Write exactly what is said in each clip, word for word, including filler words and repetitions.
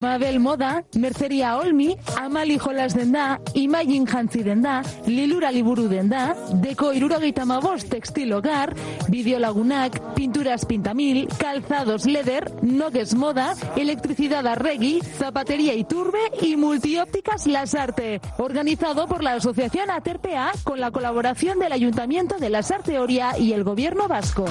Mabel Moda, Merceria Olmi, Amali Jolas den da, Imagin jantzi den da, Lilura liburu den da, Deko irurogeita hamabost textil hogar, Bideolagunak, Pinturas Pintamil, Calzados Leder, Nogues Moda, Electricidad Arregui, Zapatería Iturbe y Multiópticas Lasarte. Organizado por la Asociación Aterpea con la colaboración del Ayuntamiento de Lasarte Oria y el Gobierno Vasco.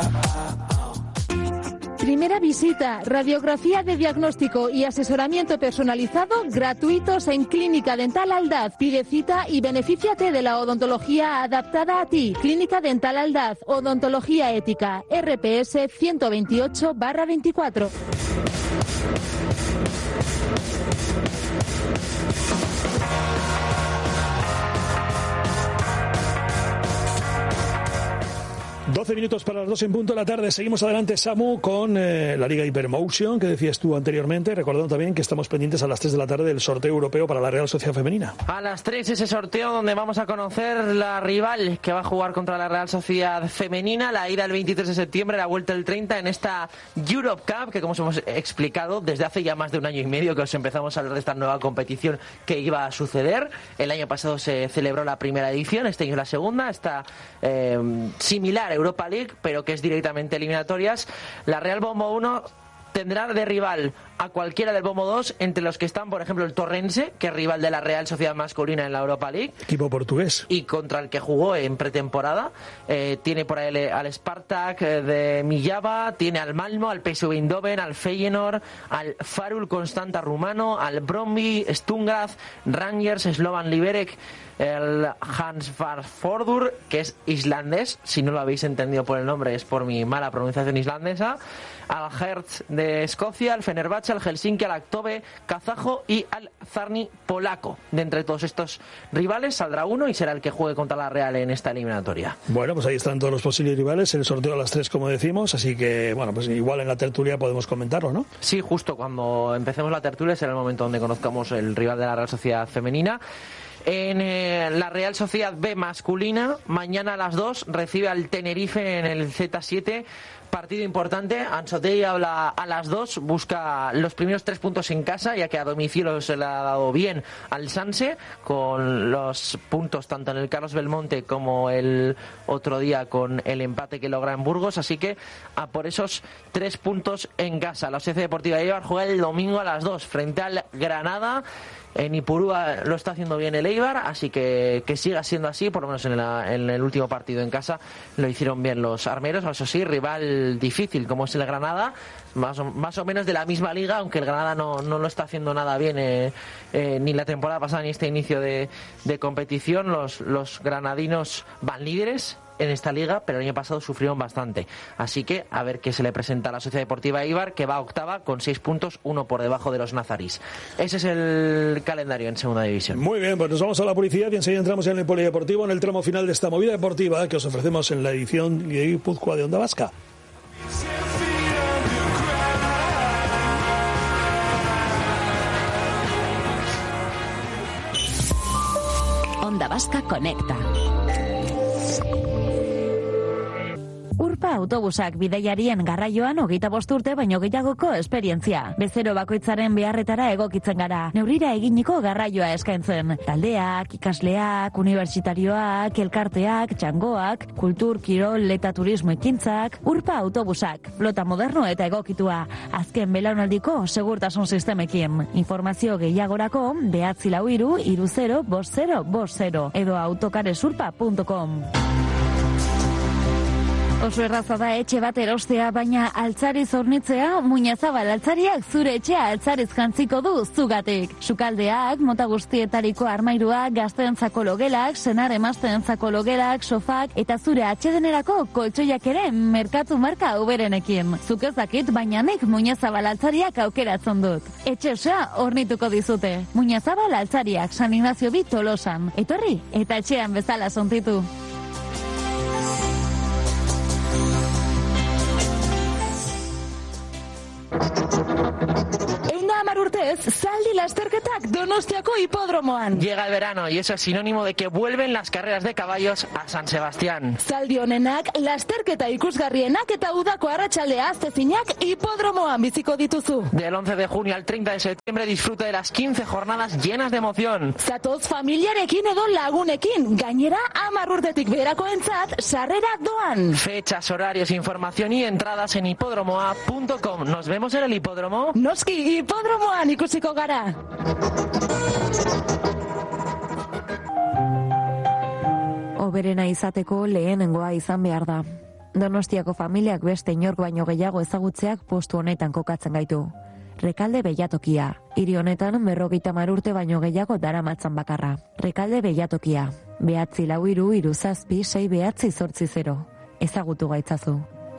Primera visita, radiografía de diagnóstico y asesoramiento personalizado gratuitos en Clínica Dental Aldaz. Pide cita y benefíciate de la odontología adaptada a ti. Clínica Dental Aldaz, odontología ética, R P S ciento veintiocho barra veinticuatro. doce minutos para las dos en punto de la tarde. Seguimos adelante, Samu, con eh, la Liga Hypermotion, que decías tú anteriormente. Recordando también que estamos pendientes a las tres de la tarde del sorteo europeo para la Real Sociedad Femenina. A las tres ese sorteo donde vamos a conocer la rival que va a jugar contra la Real Sociedad Femenina. La ida el veintitrés de septiembre, la vuelta el treinta en esta Europe Cup, que como os hemos explicado desde hace ya más de un año y medio que os empezamos a hablar de esta nueva competición que iba a suceder. El año pasado se celebró la primera edición, este año es la segunda. Está eh, similar a Europa League, pero que es directamente eliminatorias. La Real Bombo uno tendrá de rival a cualquiera del Bombo dos, entre los que están, por ejemplo, el Torrense, que es rival de la Real Sociedad Masculina en la Europa League. Equipo portugués. Y contra el que jugó en pretemporada. Eh, tiene por ahí al Spartak de Millava, tiene al Malmo, al P S V Eindhoven, al Feyenoord, al Farul Constanta rumano, al Brøndby, Stuttgart, Rangers, Slovan Liberec, el Hansfarfordur, que es islandés, si no lo habéis entendido por el nombre es por mi mala pronunciación islandesa, al Hertz de Escocia, al Fenerbahce, al Helsinki, al Aktobe kazajo y al Zarni polaco. De entre todos estos rivales saldrá uno y será el que juegue contra la Real en esta eliminatoria. Bueno, pues ahí están todos los posibles rivales, el sorteo a las tres, como decimos, así que, bueno, pues igual en la tertulia podemos comentarlo, ¿no? Sí, justo cuando empecemos la tertulia será el momento donde conozcamos el rival de la Real Sociedad Femenina. En eh, la Real Sociedad B masculina, mañana a las dos recibe al Tenerife en el Z siete. Partido importante. Anzotti habla a las dos, busca los primeros tres puntos en casa, ya que a domicilio se le ha dado bien al Sanse, con los puntos tanto en el Carlos Belmonte como el otro día con el empate que logra en Burgos, así que a por esos tres puntos en casa. La Sociedad Deportiva de Eibar juega el domingo a las dos frente al Granada. En Ipurúa lo está haciendo bien el Eibar, así que que siga siendo así, por lo menos en, la, en el último partido en casa lo hicieron bien los armeros. Eso sí, rival difícil como es el Granada, más o, más o menos de la misma liga, aunque el Granada no, no lo está haciendo nada bien, eh, eh, ni la temporada pasada ni este inicio de, de competición. Los, los granadinos van líderes en esta liga, pero el año pasado sufrieron bastante, así que a ver qué se le presenta a la Sociedad Deportiva Eibar, que va a octava con seis puntos, uno por debajo de los nazarís. Ese es el calendario en segunda división. Muy bien, pues nos vamos a la publicidad y enseguida entramos en el polideportivo, en el tramo final de esta movida deportiva que os ofrecemos en la edición de Guipúzcoa de Onda Vasca. Onda Vasca Conecta. Urpa autobusak bidaiarien garraioan hogeita bost urte baino gehiagoko esperientzia. Bezero bakoitzaren beharretara egokitzen gara. Neurrira eginiko garraioa eskaintzen. Taldeak, ikasleak, unibertsitarioak, elkarteak, txangoak, kultur, kirol eta turismo ekintzak. Urpa autobusak. Flota moderno eta egokitua. Azken belaunaldiko segurtasun sistemekin. Informazio gehiagorako behatzi lau hiru hiru zero bost zero bost zero edo autokaresurpa punto com. Oso erraza da etxe bat erostea, baina altzariz hornitzea, Muñazabal altzariak zure etxea altzariz jantziko du zugatik. Sukaldeak, mota guztietariko armairuak, gazteentzako logelak, senar emazteentzako logelak, sofak eta zure atsedenerako koltsoiak ere merkatu marka uberenekin. Zuk ez dakit, baina nik Muñazabal altzariak aukeratzen dut. Etxe osoa hornituko dizute. Muñazabal altzariak, San Ignacio bi Tolosan. Etorri, eta etxean bezala sontitu. urtez, zaldi lasterketak Donostiako hipodromoan. Llega el verano y eso es sinónimo de que vuelven las carreras de caballos a San Sebastián. Zaldi honenak, lasterketa ikusgarrienak eta udako arratsaldea aztezinak hipodromoan biziko dituzu. Del once de junio al treinta de septiembre disfruta de las quince jornadas llenas de emoción. Zatoz familiarekin edo lagunekin, gainera hamar urtetik beherakoentzat sarrera doan. Fechas, horarios, información y entradas en hipodromoa punto com. ¿Nos vemos en el hipódromo? Noski, hipodromoan ikusiko gara. Oberena izateko lehenengoa izan behar da. Donostiako familiak beste inork baino gehiago ezagutzeak postu honetan kokatzen gaitu. Rekalde Beilatokia. Hiri honetan berrogeita hamar urte baino gehiago daramatzan bakarra. Rekalde Beilatokia. Behatzi lau hiru hiru zazpi sei behatzi zortzi zero. Ezagutu gaitzazu.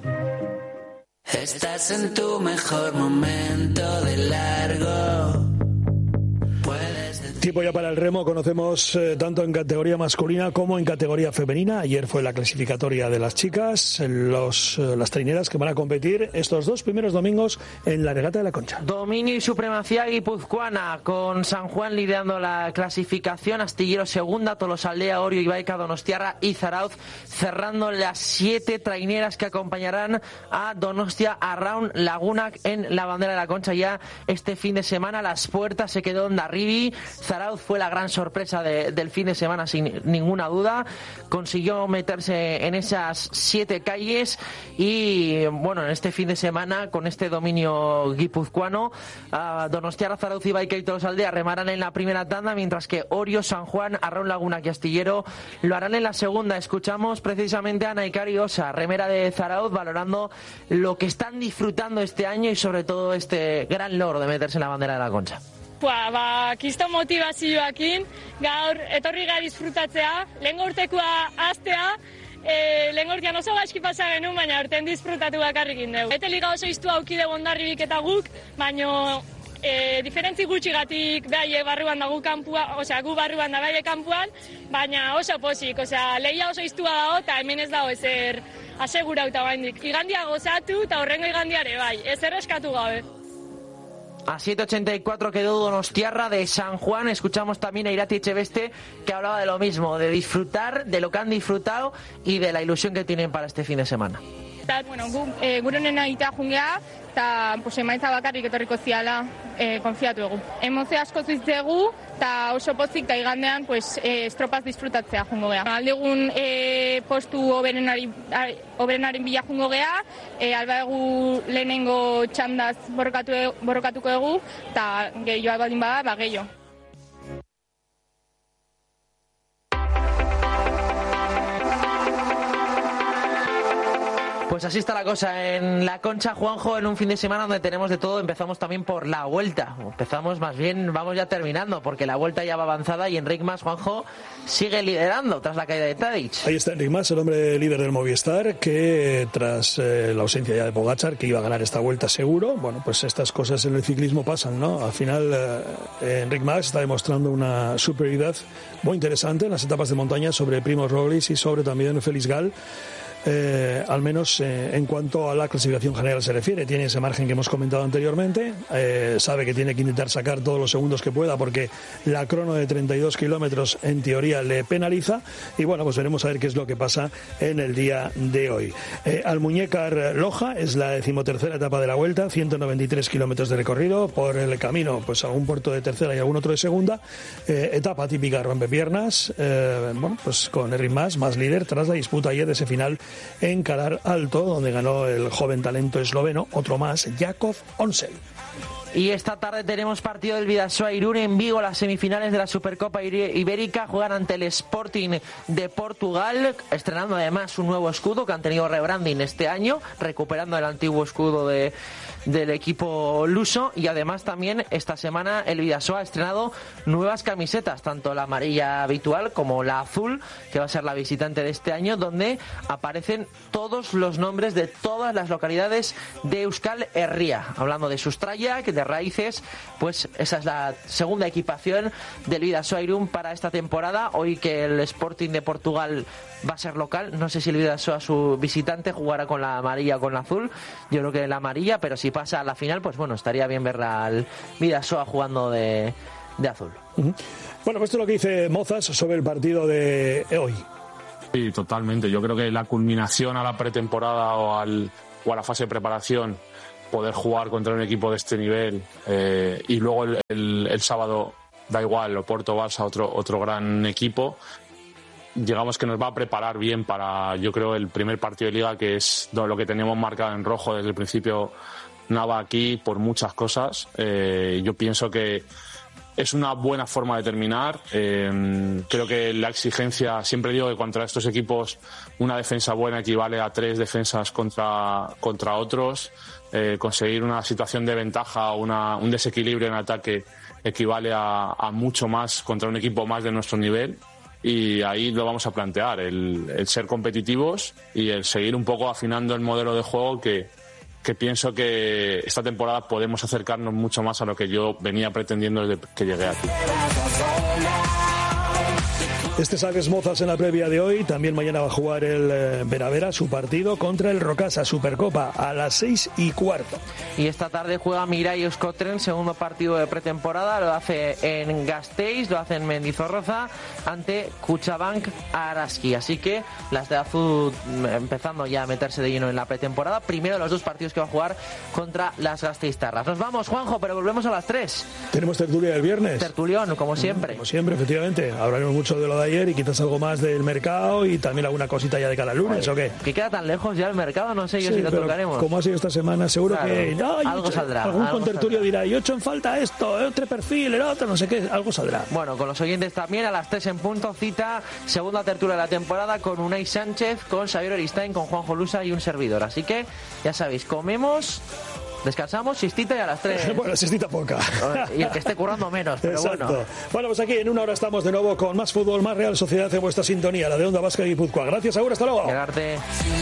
Estás en tu mejor momento de largo. Tiempo ya para el remo. Conocemos eh, tanto en categoría masculina como en categoría femenina. Ayer fue la clasificatoria de las chicas, los, eh, las traineras que van a competir estos dos primeros domingos en la regata de la Concha. Dominio y supremacía guipuzcoana, con San Juan liderando la clasificación, Astillero segunda, Tolosaldea, Orio, Ibaica, Donostiarra y Zarauz cerrando las siete traineras que acompañarán a Donostia Arraun Lagunak en la bandera de la Concha. Ya este fin de semana las puertas se quedó Hondarribi. Zarauz fue la gran sorpresa de, del fin de semana, sin ninguna duda. Consiguió meterse en esas siete calles y, bueno, en este fin de semana, con este dominio guipuzcoano, uh, Donostiarra, Zarauz, Ibaica y Tolosaldea remarán en la primera tanda, mientras que Orio, San Juan, Arraun Lagunak y Astillero lo harán en la segunda. Escuchamos precisamente a Naikari Osa, remera de Zarauz, valorando lo que están disfrutando este año y sobre todo este gran logro de meterse en la bandera de la Concha. Ba, ba, kiston motivazioakin, gaur etorri gara disfrutatzea, lehen urtekoa aztea, e, lehen urtean oso gaizki pasa genuen, baina urtean disfrutatu bakarrikin dugu. Bete liga oso iztu haukide Hondarribik eta guk, baina e, diferentzi gutxigatik behaiek barruan dago kanpua, osea, gu barruan da behaiek kanpuan, baina oso posik, osea, lehia oso iztua dago eta hemen ez dago ezer asegurauta baindik. Igandia gozatu eta horrengo igandiare bai, ezer eskatu gabe. A siete ochenta y cuatro quedó Donostiarra de San Juan. Escuchamos también a Irati Echeveste, que hablaba de lo mismo, de disfrutar, de lo que han disfrutado y de la ilusión que tienen para este fin de semana. Eta, bueno, gu, e, guronen egitea jungea, eta pues, emaitza bakarrik etorriko ziala e, konfiatu egu. Emozio asko zuitzegu, eta oso pozik eta igandean pues, e, estropaz disfrutatzea jungo gea. Aldegun e, postu oberenari, oberenaren bila jungo gea, e, alba egu lehenengo txandaz borrokatu, borrokatuko egu, eta gehioa baldin bada, ba gehio. Pues así está la cosa en la Concha, Juanjo, en un fin de semana donde tenemos de todo. Empezamos también por la Vuelta. Empezamos más bien, vamos ya terminando, porque la Vuelta ya va avanzada y Enric Mas, Juanjo, sigue liderando tras la caída de Tadic. Ahí está Enric Mas, el hombre líder del Movistar, que tras eh, la ausencia ya de Pogačar, que iba a ganar esta Vuelta seguro, bueno, pues estas cosas en el ciclismo pasan, ¿no? Al final, eh, Enric Mas está demostrando una superioridad muy interesante en las etapas de montaña sobre Primož Roglič y sobre también Félix Gall. Eh, al menos eh, en cuanto a la clasificación general se refiere. Tiene ese margen que hemos comentado anteriormente, eh, sabe que tiene que intentar sacar todos los segundos que pueda porque la crono de treinta y dos kilómetros en teoría le penaliza y bueno, pues veremos a ver qué es lo que pasa en el día de hoy. eh, Almuñécar Loja es la decimotercera etapa de la Vuelta, ciento noventa y tres kilómetros de recorrido, por el camino pues algún puerto de tercera y algún otro de segunda, eh, etapa típica rompepiernas, eh, bueno, pues con Enric Mas, más líder tras la disputa ayer de ese final en Calar Alto, donde ganó el joven talento esloveno, otro más, Jakov Onsel. Y esta tarde tenemos partido del Bidasoa Irún en Vigo, las semifinales de la Supercopa Ibérica. Juegan ante el Sporting de Portugal, estrenando además un nuevo escudo que han tenido rebranding este año, recuperando el antiguo escudo de del equipo luso, y además también esta semana el Bidasoa ha estrenado nuevas camisetas, tanto la amarilla habitual como la azul, que va a ser la visitante de este año, donde aparecen todos los nombres de todas las localidades de Euskal Herria, hablando de Sustraya, de de raíces, pues esa es la segunda equipación del Bidasoa Irún para esta temporada. Hoy que el Sporting de Portugal va a ser local, no sé si el Bidasoa, su visitante, jugará con la amarilla o con la azul. Yo creo que la amarilla, pero si pasa a la final, pues bueno, estaría bien ver al Bidasoa jugando de, de azul. Uh-huh. Bueno, pues esto es lo que dice Mozas sobre el partido de hoy. Sí, totalmente. Yo creo que la culminación a la pretemporada o, al, o a la fase de preparación, poder jugar contra un equipo de este nivel eh, y luego el, el, el sábado, da igual, Oporto, Barça, otro, otro gran equipo, digamos que nos va a preparar bien para, yo creo, el primer partido de Liga, que es lo que teníamos marcado en rojo desde el principio, Nava aquí, por muchas cosas. Eh, yo pienso que es una buena forma de terminar. Eh, creo que la exigencia, siempre digo que contra estos equipos una defensa buena equivale a tres defensas contra, contra otros. Eh, conseguir una situación de ventaja o una, un desequilibrio en ataque equivale a, a mucho más contra un equipo más de nuestro nivel. Y ahí lo vamos a plantear, el, el ser competitivos y el seguir un poco afinando el modelo de juego que que pienso que esta temporada podemos acercarnos mucho más a lo que yo venía pretendiendo desde que llegué aquí. Este Sagres Mozas en la previa de hoy. También mañana va a jugar el eh, Veravera su partido contra el Rocasa, Supercopa, a las seis y cuarto. Y esta tarde juega Mirai Euskotren, segundo partido de pretemporada. Lo hace en Gasteiz, lo hace en Mendizorroza, ante Kutxabank Araski. Así que las de Azul empezando ya a meterse de lleno en la pretemporada. Primero los dos partidos que va a jugar contra las Gasteiztarras. Nos vamos, Juanjo, pero volvemos a las tres. Tenemos tertulia el viernes. Tertulión, como siempre. Como siempre, efectivamente. Hablaremos mucho de lo de ayer y quizás algo más del mercado y también alguna cosita ya de cada lunes. Oye, ¿o qué? Que queda tan lejos ya el mercado, no sé yo sí, si lo tocaremos. Como ha sido esta semana, seguro claro, que no, algo hecho, saldrá. Algún algo contertulio saldrá. dirá, yo he hecho en falta esto, otro perfil, el otro, no sé qué, algo saldrá. Bueno, con los oyentes también a las tres en punto, cita segunda tertulia de la temporada con Unai Sánchez, con Xavier Oristain, con Juanjo Lusa y un servidor. Así que, ya sabéis, comemos, descansamos, siestita y a las tres. Bueno, siestita poca. Y el que esté currando menos, pero exacto. bueno. Bueno, pues aquí en una hora estamos de nuevo con más fútbol, más Real Sociedad en vuestra sintonía, la de Onda Vasca y Guipúzcoa. Gracias, Agur, hasta luego. Llegarte.